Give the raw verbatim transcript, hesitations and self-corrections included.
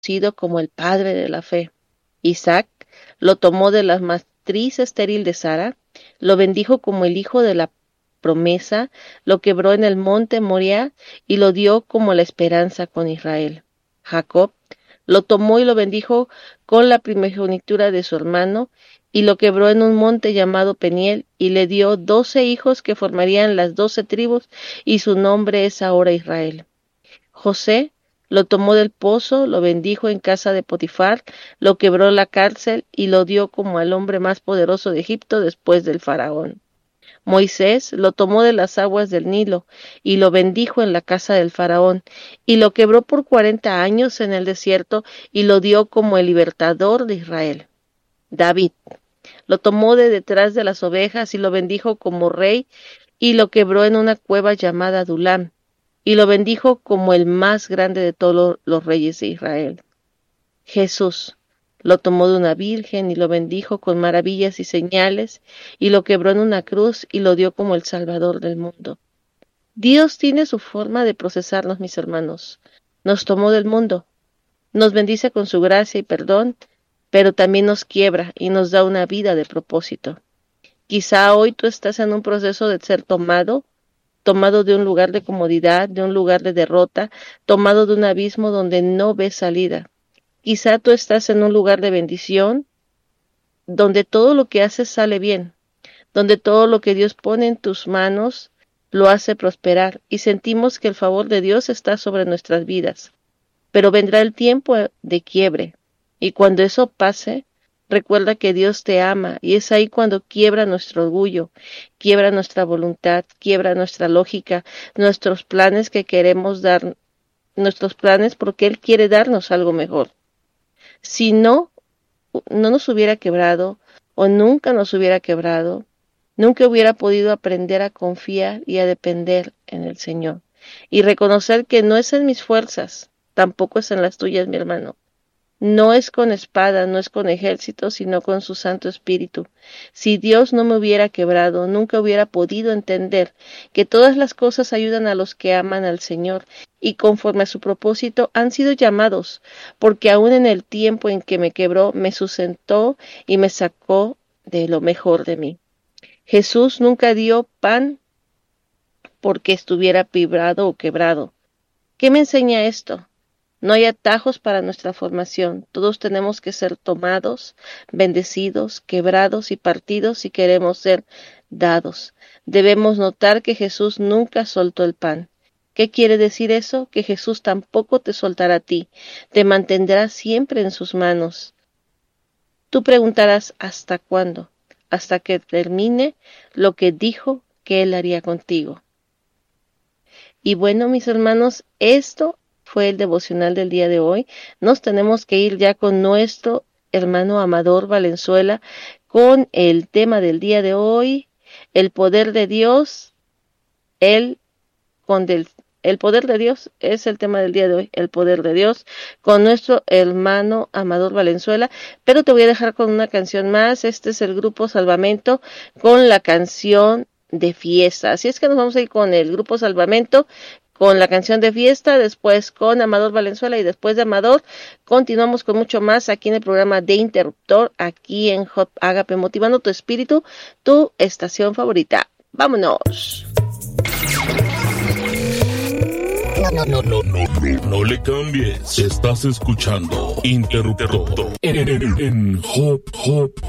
conocido como el padre de la fe. Isaac lo tomó de la matriz estéril de Sara, lo bendijo como el hijo de la promesa, lo quebró en el monte Moriah y lo dio como la esperanza con Israel. Jacob lo tomó y lo bendijo con la primogenitura de su hermano, y lo quebró en un monte llamado Peniel, y le dio doce hijos que formarían las doce tribus, y su nombre es ahora Israel. José lo tomó del pozo, lo bendijo en casa de Potifar, lo quebró en la cárcel, y lo dio como al hombre más poderoso de Egipto después del faraón. Moisés lo tomó de las aguas del Nilo, y lo bendijo en la casa del faraón, y lo quebró por cuarenta años en el desierto, y lo dio como el libertador de Israel. David lo tomó de detrás de las ovejas, y lo bendijo como rey, y lo quebró en una cueva llamada Adulam, y lo bendijo como el más grande de todos los reyes de Israel. Jesús lo tomó de una virgen y lo bendijo con maravillas y señales, y lo quebró en una cruz y lo dio como el Salvador del mundo. Dios tiene su forma de procesarnos, mis hermanos. Nos tomó del mundo, nos bendice con su gracia y perdón, pero también nos quiebra y nos da una vida de propósito. Quizá hoy tú estás en un proceso de ser tomado, tomado de un lugar de comodidad, de un lugar de derrota, tomado de un abismo donde no ves salida. Quizá tú estás en un lugar de bendición, donde todo lo que haces sale bien, donde todo lo que Dios pone en tus manos lo hace prosperar, y sentimos que el favor de Dios está sobre nuestras vidas. Pero vendrá el tiempo de quiebre, y cuando eso pase, recuerda que Dios te ama, y es ahí cuando quiebra nuestro orgullo, quiebra nuestra voluntad, quiebra nuestra lógica, nuestros planes que queremos dar, nuestros planes porque Él quiere darnos algo mejor. Si no, no nos hubiera quebrado, o nunca nos hubiera quebrado, nunca hubiera podido aprender a confiar y a depender en el Señor, y reconocer que no es en mis fuerzas, tampoco es en las tuyas, mi hermano. No es con espada, no es con ejército, sino con su Santo Espíritu. Si Dios no me hubiera quebrado, nunca hubiera podido entender que todas las cosas ayudan a los que aman al Señor, y conforme a su propósito han sido llamados, porque aún en el tiempo en que me quebró, me sustentó y me sacó de lo mejor de mí. Jesús nunca dio pan porque estuviera privado o quebrado. ¿Qué me enseña esto? No hay atajos para nuestra formación. Todos tenemos que ser tomados, bendecidos, quebrados y partidos si queremos ser dados. Debemos notar que Jesús nunca soltó el pan. ¿Qué quiere decir eso? Que Jesús tampoco te soltará a ti. Te mantendrá siempre en sus manos. Tú preguntarás, ¿hasta cuándo? Hasta que termine lo que dijo que Él haría contigo. Y bueno, mis hermanos, esto fue el devocional del día de hoy. Nos tenemos que ir ya con nuestro hermano Amador Valenzuela con el tema del día de hoy, el poder de Dios. El, con del, el poder de Dios es el tema del día de hoy, el poder de Dios, con nuestro hermano Amador Valenzuela. Pero te voy a dejar con una canción más. Este es el grupo Salvamento con la canción de fiesta. Así es que nos vamos a ir con el grupo Salvamento, con la canción de fiesta, después con Amador Valenzuela, y después de Amador continuamos con mucho más aquí en el programa de Interruptor, aquí en Hot Agape, motivando tu espíritu, tu estación favorita. ¡Vámonos! No, no, no, no, no, no, no le cambies. Estás escuchando Interruptor en, en, en Hop, Hop,